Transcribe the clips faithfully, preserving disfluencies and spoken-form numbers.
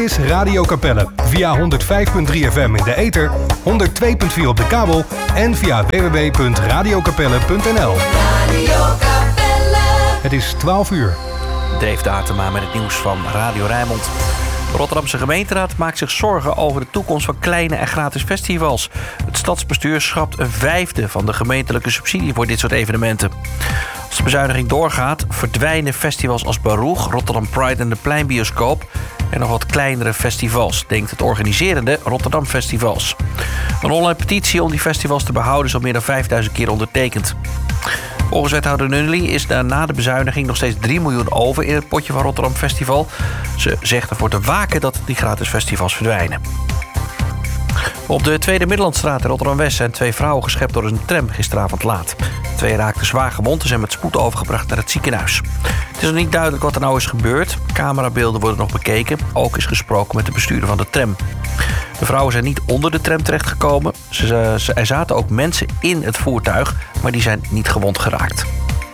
is Radio Capelle. Via honderd vijf komma drie F M in de ether, honderd twee komma vier op de kabel en via w w w punt radio capelle punt n l. Radio Capelle. Het is twaalf uur. Dave Datema met het nieuws van Radio Rijnmond. De Rotterdamse gemeenteraad maakt zich zorgen over de toekomst van kleine en gratis festivals. Het stadsbestuur schrapt een vijfde van de gemeentelijke subsidie voor dit soort evenementen. Als de bezuiniging doorgaat, verdwijnen festivals als Baruch, Rotterdam Pride en de Pleinbioscoop en nog wat kleinere festivals, denkt het organiserende Rotterdam Festivals. Een online petitie om die festivals te behouden is al meer dan vijfduizend keer ondertekend. Volgens wethouder Nunnely is er na de bezuiniging nog steeds drie miljoen over in het potje van Rotterdam Festival. Ze zegt ervoor te waken dat die gratis festivals verdwijnen. Op de Tweede Middellandstraat in Rotterdam-West zijn twee vrouwen geschept door een tram gisteravond laat. De twee raakten zwaar gewond en zijn met spoed overgebracht naar het ziekenhuis. Het is nog niet duidelijk wat er nou is gebeurd. Camerabeelden worden nog bekeken. Ook is gesproken met de bestuurder van de tram. De vrouwen zijn niet onder de tram terechtgekomen. Ze, ze, er zaten ook mensen in het voertuig, maar die zijn niet gewond geraakt.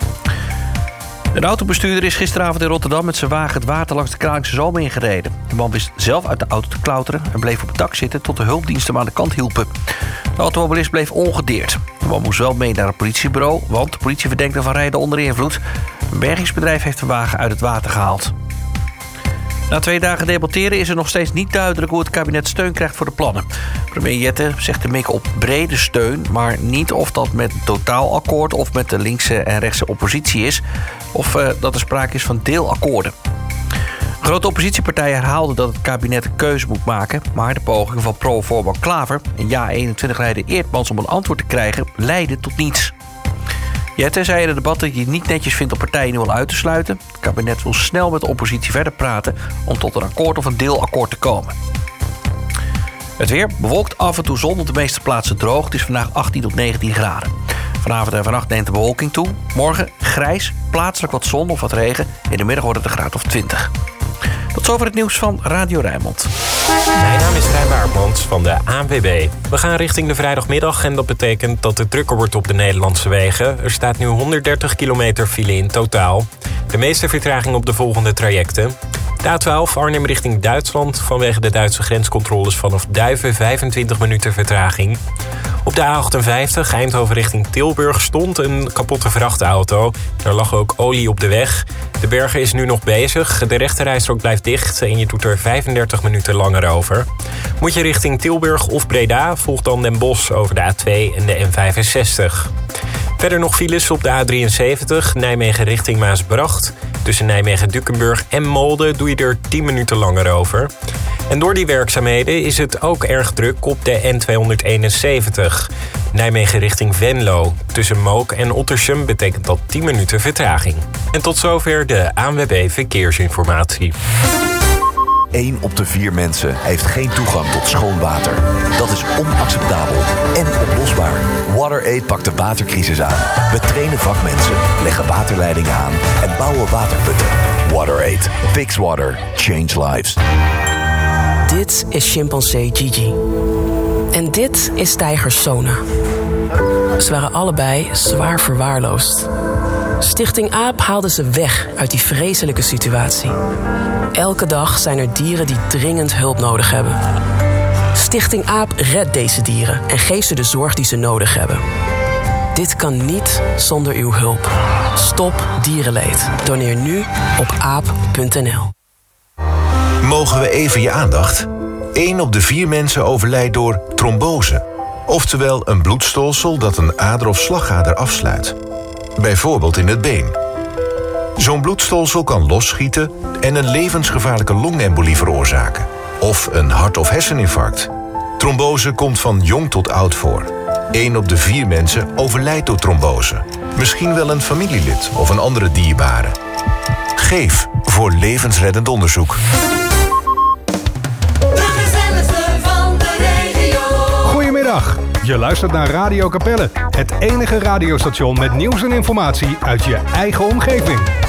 Een autobestuurder is gisteravond in Rotterdam met zijn wagen het water langs de Kralingse Zoom ingereden. De man wist zelf uit de auto te klauteren en bleef op het dak zitten tot de hulpdiensten hem aan de kant hielpen. De automobilist bleef ongedeerd. De man moest wel mee naar het politiebureau, want de politie verdenkt hem van rijden onder invloed. Een bergingsbedrijf heeft de wagen uit het water gehaald. Na twee dagen debatteren is er nog steeds niet duidelijk hoe het kabinet steun krijgt voor de plannen. Premier Jette zegt te mikken op brede steun, maar niet of dat met een totaalakkoord of met de linkse en rechtse oppositie is, of uh, dat er sprake is van deelakkoorden. Grote oppositiepartijen herhaalden dat het kabinet een keuze moet maken, maar de pogingen van pro-voorman Klaver en Ja eenentwintig-leider Eertmans om een antwoord te krijgen leidden tot niets. Jette zei in het debat dat hij het niet netjes vindt om partijen nu al uit te sluiten. Het kabinet wil snel met de oppositie verder praten om tot een akkoord of een deelakkoord te komen. Het weer bewolkt, af en toe zon, op de meeste plaatsen droog. Het is vandaag achttien tot negentien graden. Vanavond en vannacht neemt de bewolking toe. Morgen grijs, plaatselijk wat zon of wat regen. In de middag wordt het een graad of twintig. Tot zover het nieuws van Radio Rijnmond. Mijn naam is Rijn Waardmans van de A N W B. We gaan richting de vrijdagmiddag en dat betekent dat het drukker wordt op de Nederlandse wegen. Er staat nu honderddertig kilometer file in totaal. De meeste vertraging op de volgende trajecten. De A twaalf Arnhem richting Duitsland vanwege de Duitse grenscontroles vanaf Duiven vijfentwintig minuten vertraging. Op de A achtenvijftig Eindhoven richting Tilburg stond een kapotte vrachtauto. Er lag ook olie op de weg. De berger is nu nog bezig. De rechterrijstrook blijft dicht en je doet er vijfendertig minuten langer over. Moet je richting Tilburg of Breda, volg dan Den Bosch over de A twee en de N vijfenzestig. Verder nog files op de A drieënzeventig, Nijmegen richting Maasbracht. Tussen Nijmegen-Dukenburg en Molde doe je er tien minuten langer over. En door die werkzaamheden is het ook erg druk op de N tweehonderdeenenzeventig. Nijmegen richting Venlo. Tussen Mook en Ottersum betekent dat tien minuten vertraging. En tot zover de A N W B Verkeersinformatie. Eén op de vier mensen heeft geen toegang tot schoon water. Dat is onacceptabel en oplosbaar. WaterAid pakt de watercrisis aan. We trainen vakmensen, leggen waterleidingen aan en bouwen waterputten. WaterAid. Fix water. Change lives. Dit is chimpansee Gigi. En dit is tijger Sona. Ze waren allebei zwaar verwaarloosd. Stichting AAP haalde ze weg uit die vreselijke situatie. Elke dag zijn er dieren die dringend hulp nodig hebben. Stichting AAP redt deze dieren en geeft ze de zorg die ze nodig hebben. Dit kan niet zonder uw hulp. Stop dierenleed. Doneer nu op aap punt n l. Mogen we even je aandacht? Eén op de vier mensen overlijdt door trombose. Oftewel een bloedstolsel dat een ader of slagader afsluit. Bijvoorbeeld in het been. Zo'n bloedstolsel kan losschieten en een levensgevaarlijke longembolie veroorzaken. Of een hart- of herseninfarct. Trombose komt van jong tot oud voor. Eén op de vier mensen overlijdt door trombose. Misschien wel een familielid of een andere dierbare. Geef voor levensreddend onderzoek. Goedemiddag, je luistert naar Radio Capelle. Het enige radiostation met nieuws en informatie uit je eigen omgeving.